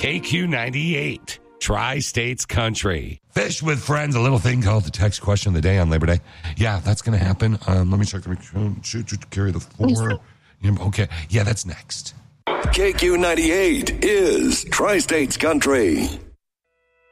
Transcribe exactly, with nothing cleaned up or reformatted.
K Q ninety-eight, Tri-States Country. Fish with Friends, a little thing called the text question of the day on Labor Day. Yeah, that's going to happen. Um, let me check. Shoot, shoot, carry the four. Okay, yeah, that's next. K Q ninety-eight is Tri-States Country.